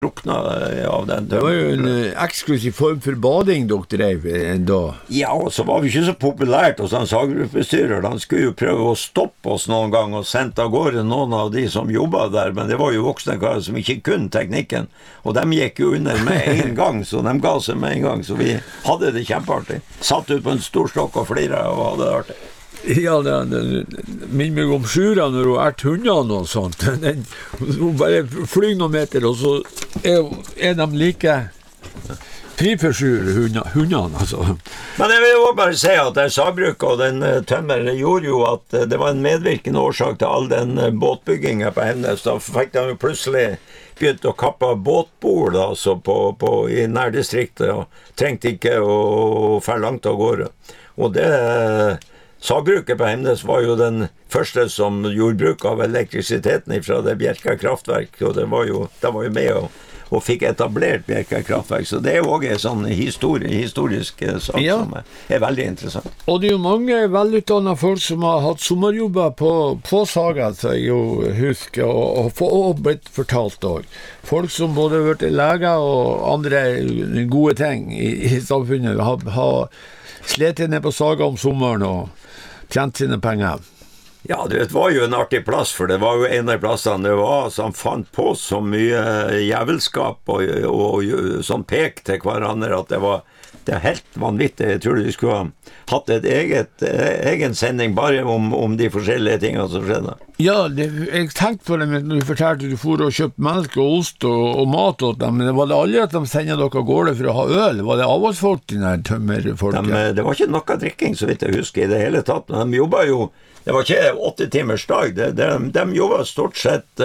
rukna av den. Det var jo en eksklusiv form for bading dere drev da. Ja, og så var vi ikke så populært hos han saggruppestyrer. Han skulle jo prøve å stoppe oss noen gang og sendte av gårde noen av de som jobbet der, men det var jo voksne karer som ikke kunne teknikken. Og de gikk jo under med en gang, så de ga seg med en gang, så vi hadde det kjempeartig. Satt ut på en stor stokk og flira og hadde det artig. Ja, det minner meg om Sjura når hun hundene og sånt. Hun bare flyr noen meter, og så er de like fri for hundene, altså. Men jeg vil jo bare si at det sagbruket og den tømmeren gjorde jo at det var en medvirkende årsak til all den båtbyggingen på Hemnes. Da fikk de jo plutselig begynt å kappe båtbord altså i nærdistriktet, og trengte ikke å fære langt av gårde. Og det... Sagbruket på Hemnes var jo den første som gjorde bruk av elektrisiteten fra det Bjerka kraftverk, og det var jo med og fikk etablert Bjerka kraftverk, så det er jo også en sånn historisk sak som er veldig interessant. Og det er jo mange velutdannede folk som har hatt sommerjobber på Saga, så jeg jo husker, og blitt fortalt også. Folk som både har vært leger og andre gode ting i samfunnet, har slet ned på Saga om sommeren og tjent sine penger. Ja, det var jo en artig plass, for det var jo en av plassene det var som fant på så mye jævelskap og sånn pek til hverandre at det er helt vanvittig. Jeg tror de skulle ha hatt egen sending bare om de forskjellige tingene som skjedde. Ja, jeg tenkte på det når du fortalte at du for å kjøpe melk og ost og mat åt dem, men var det aldri at de sender dere av gårde for å ha øl? Var det avholdsfolk, de der tømmerfolket? Det var ikke noe drikking, så vidt jeg husker, i det hele tatt, men de jobbet jo. Det var ikke 8 timers dag. De jobbet stort sett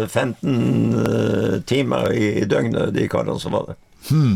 15 timer i døgnet, de karene som var der.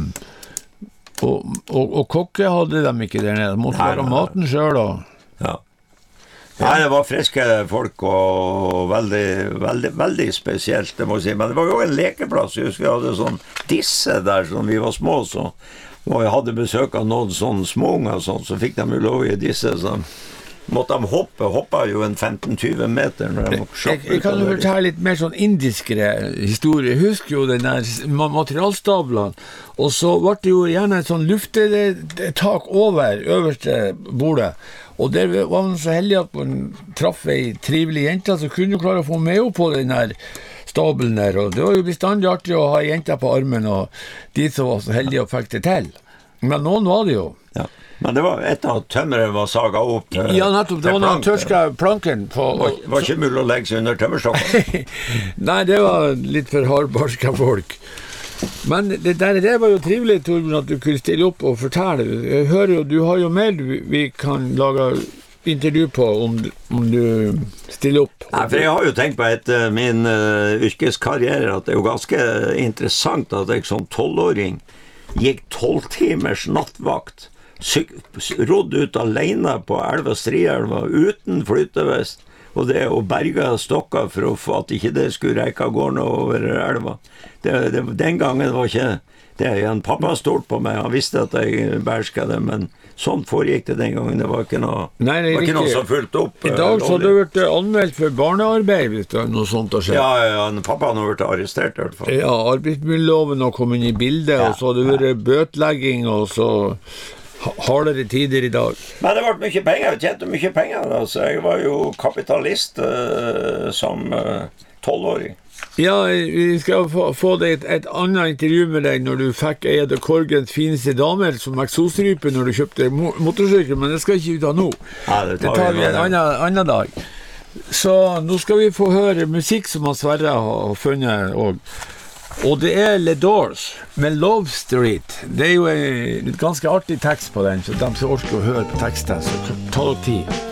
Og kokke hadde de ikke der nede. Måtte være maten selv da. Ja. Nei, det var friske folk og veldig, veldig, veldig spesielt, det må jeg si. Men det var jo en lekeplass. Jeg husker vi hadde sånn disse der, som vi var små, så og jeg hadde besøk av noen sånne småunger, så fikk de jo lov i disse, så måtte de hoppa jo en 15-20 meter når de jeg kan jo fortelle litt mer sånn indiskere historie. Jeg husker jo den der materialstablene, og så ble det jo gjerne et sånn luftetak over øverste bordet, og der var man så heldig at man traff ei trivelig jente, så kunne du klare å få med henne på den der stabelen der, og det var jo bestandig artig å ha jenter på armen, og de som var så heldige og fikk det til. Men noen var det jo. Ja. Men det var etter at tømmeret var saget opp ja, nettopp, det var noen tørska planken på... Det var ikke mulig å legge seg under tømmerstokken. Nei, det var litt for hardbarska folk. Men det var jo trivelig, Torbjørn, at du kunne stille opp og fortelle. Jeg hører jo, du har jo mer vi kan lage intervju på om du stiller opp. Nei, for jeg har jo tenkt på etter min yrkeskarriere at det er jo ganske interessant at jeg som 12-åring gikk 12 timers nattvakt, rodd ut alene på elva Strielva uten flytevest, og det å berge stokker for at ikke det skulle reike gården over elva. Den gangen var ikke det en pappa stolt på meg, han visste at jeg bersket det, men sånn foregikk det den gangen, det var ikke noe, ikke noe som fulgte opp. I dag så hadde det vært anmeldt for barnearbeid hvis det noe sånt har skjedd. Ja, pappa hadde vært arrestert i hvert fall. Ja, arbeidsmiljøloven har kommet inn i bildet, og så hadde det vært bøtlegging, og så hardere tider i dag. Men det ble mye penger, jeg tjente mye penger, altså. Jeg var jo kapitalist som 12-åring. Ja, vi skal få deg et annet intervju med deg når du fikk en av Korgens fineste damer som eksosrype når du kjøpte motorsykkel, men det skal ikke vi ta nå. Ja, det tar vi en annen dag. Så nå skal vi få høre musikk som Sverre har funnet, og det er Les Doors med Love Street. Det er jo en ganske artig tekst på den, så de som orker å høre på teksten, så ta dere tid.